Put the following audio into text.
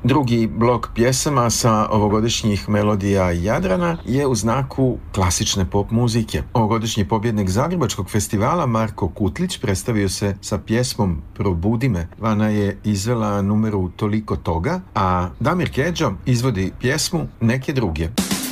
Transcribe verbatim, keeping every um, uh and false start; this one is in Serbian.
Drugi blok pjesama sa ovogodišnjih melodija Jadrana je u znaku klasične pop muzike. Ovogodišnji pobjednik Zagrebačkog festivala Marko Kutlić predstavio se sa pjesmom Probudi me. Vana je izvela numeru Toliko toga, a Damir Kedžo izvodi pjesmu Neke druge.